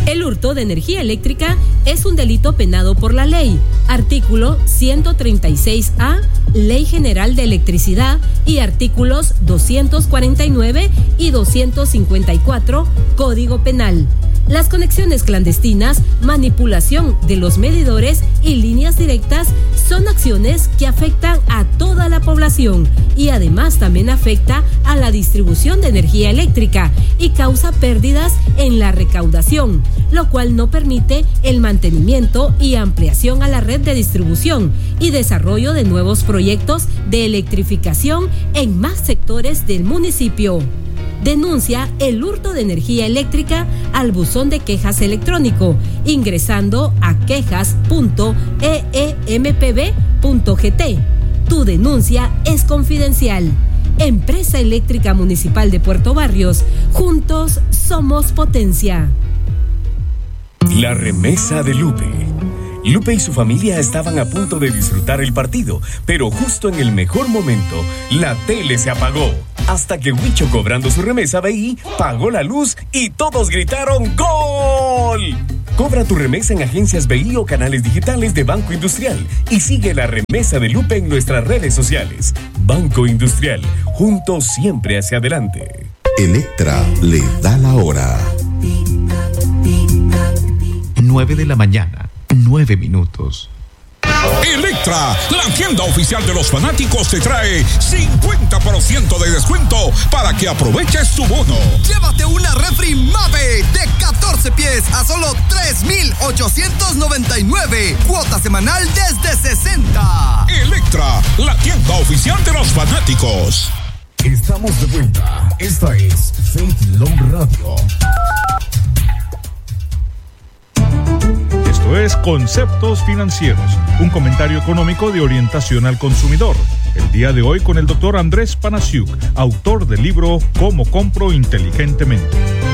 El hurto de energía eléctrica es un delito penado por la ley. Artículo 136A, Ley General de Electricidad, y artículos 249 y 254, Código Penal. Las conexiones clandestinas, manipulación de los medidores y líneas directas son acciones que afectan a toda la población y además también afecta a la distribución de energía eléctrica y causa pérdidas en la recaudación, lo cual no permite el mantenimiento y ampliación a la red de distribución y desarrollo de nuevos proyectos de electrificación en más sectores del municipio. Denuncia el hurto de energía eléctrica al buzón de quejas electrónico, ingresando a quejas.eempb.gt. Tu denuncia es confidencial. Empresa Eléctrica Municipal de Puerto Barrios. Juntos somos potencia. La remesa de Lupe. Lupe y su familia estaban a punto de disfrutar el partido, pero justo en el mejor momento, la tele se apagó. Hasta que Huicho, cobrando su remesa BI, pagó la luz y todos gritaron ¡Gol! Cobra tu remesa en agencias BI o canales digitales de Banco Industrial y sigue la remesa de Lupe en nuestras redes sociales. Banco Industrial, juntos siempre hacia adelante. Electra le da la hora. 9:09 a.m. Electra, la tienda oficial de los fanáticos, te trae 50% de descuento para que aproveches tu bono. Llévate una refri Mave de 14 pies a solo 3,899. Cuota semanal desde 60. Electra, la tienda oficial de los fanáticos. Estamos de vuelta. Esta es Faith Love Radio. Esto es Conceptos Financieros, un comentario económico de orientación al consumidor. El día de hoy con el doctor Andrés Panasiuk, autor del libro Cómo compro inteligentemente.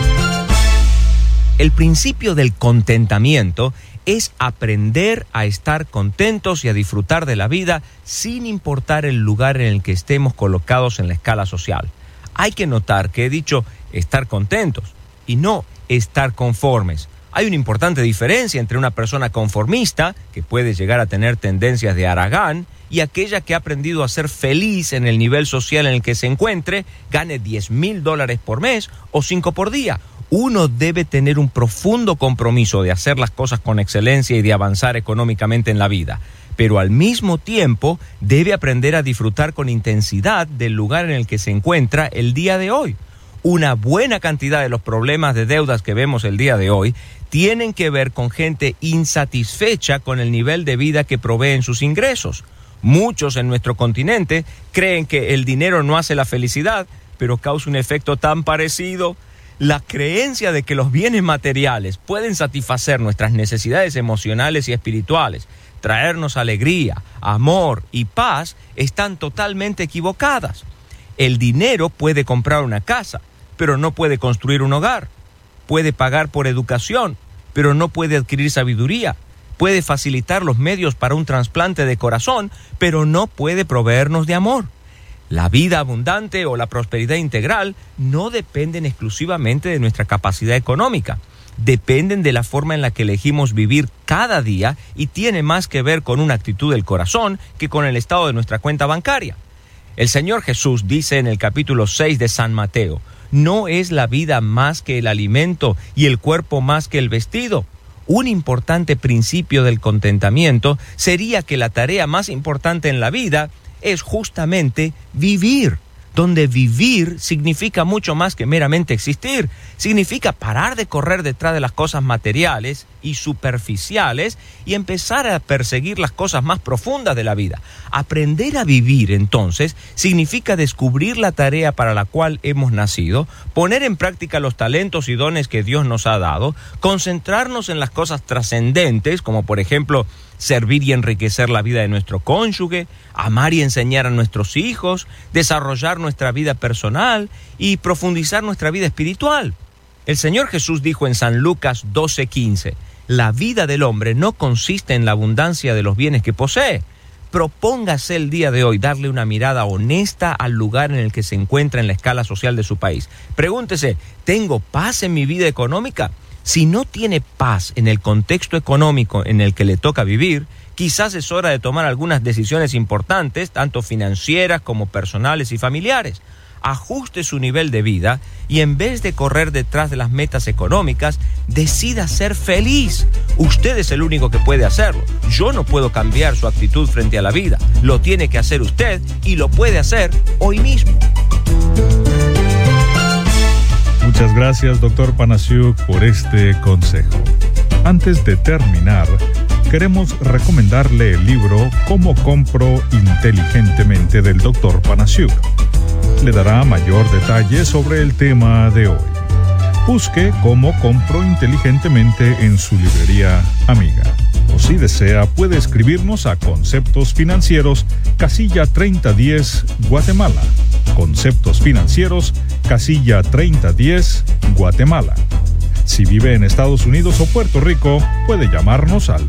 El principio del contentamiento es aprender a estar contentos y a disfrutar de la vida sin importar el lugar en el que estemos colocados en la escala social. Hay que notar que he dicho estar contentos y no estar conformes. Hay una importante diferencia entre una persona conformista, que puede llegar a tener tendencias de haragán, y aquella que ha aprendido a ser feliz en el nivel social en el que se encuentre, gane $10,000 por mes o 5 por día. Uno debe tener un profundo compromiso de hacer las cosas con excelencia y de avanzar económicamente en la vida, pero al mismo tiempo debe aprender a disfrutar con intensidad del lugar en el que se encuentra el día de hoy. Una buena cantidad de los problemas de deudas que vemos el día de hoy tienen que ver con gente insatisfecha con el nivel de vida que proveen sus ingresos. Muchos en nuestro continente creen que el dinero no hace la felicidad, pero causa un efecto tan parecido. La creencia de que los bienes materiales pueden satisfacer nuestras necesidades emocionales y espirituales, traernos alegría, amor y paz, están totalmente equivocadas. El dinero puede comprar una casa, pero no puede construir un hogar. Puede pagar por educación, pero no puede adquirir sabiduría. Puede facilitar los medios para un trasplante de corazón, pero no puede proveernos de amor. La vida abundante o la prosperidad integral no dependen exclusivamente de nuestra capacidad económica. Dependen de la forma en la que elegimos vivir cada día y tiene más que ver con una actitud del corazón que con el estado de nuestra cuenta bancaria. El Señor Jesús dice en el capítulo 6 de San Mateo: ¿no es la vida más que el alimento y el cuerpo más que el vestido? Un importante principio del contentamiento sería que la tarea más importante en la vida es justamente vivir, donde vivir significa mucho más que meramente existir. Significa parar de correr detrás de las cosas materiales y superficiales y empezar a perseguir las cosas más profundas de la vida. Aprender a vivir, entonces, significa descubrir la tarea para la cual hemos nacido, poner en práctica los talentos y dones que Dios nos ha dado, concentrarnos en las cosas trascendentes, como por ejemplo, servir y enriquecer la vida de nuestro cónyuge, amar y enseñar a nuestros hijos, desarrollar nuestra vida personal y profundizar nuestra vida espiritual. El Señor Jesús dijo en San Lucas 12:15, la vida del hombre no consiste en la abundancia de los bienes que posee. Propóngase el día de hoy darle una mirada honesta al lugar en el que se encuentra en la escala social de su país. Pregúntese, ¿tengo paz en mi vida económica? Si no tiene paz en el contexto económico en el que le toca vivir, quizás es hora de tomar algunas decisiones importantes, tanto financieras como personales y familiares. Ajuste su nivel de vida y en vez de correr detrás de las metas económicas, decida ser feliz. Usted es el único que puede hacerlo. Yo no puedo cambiar su actitud frente a la vida. Lo tiene que hacer usted y lo puede hacer hoy mismo. Muchas gracias, doctor Panasiuk, por este consejo. Antes de terminar, queremos recomendarle el libro Cómo compro inteligentemente del doctor Panasiuk. Le dará mayor detalle sobre el tema de hoy. Busque Cómo compro inteligentemente en su librería amiga. O si desea, puede escribirnos a Conceptos Financieros, casilla 3010, Guatemala. Conceptos Financieros, casilla 3010, Guatemala. Si vive en Estados Unidos o Puerto Rico, puede llamarnos al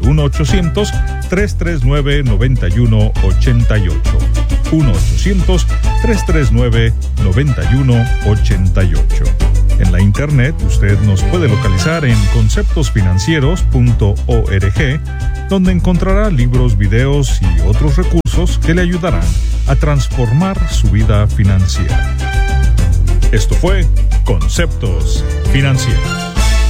1-800-339-9188. 1-800-339-9188. En la internet usted nos puede localizar en conceptosfinancieros.org, donde encontrará libros, videos y otros recursos que le ayudarán a transformar su vida financiera. Esto fue Conceptos Financieros.